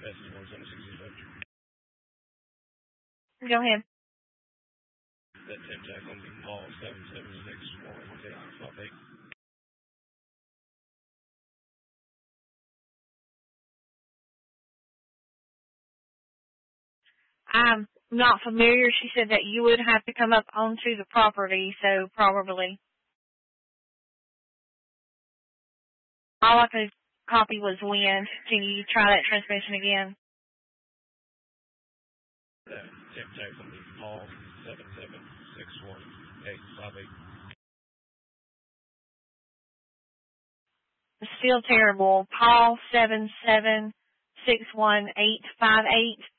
Go ahead. That tip tag on the Paul 7761. Okay, stop it. I'm not familiar. She said that you would have to come up onto the property, so probably. All I could copy was wind. Can you try that transmission again? That tip tag on the Paul 7761. Okay, stop it. It's still terrible. Paul 7761-858.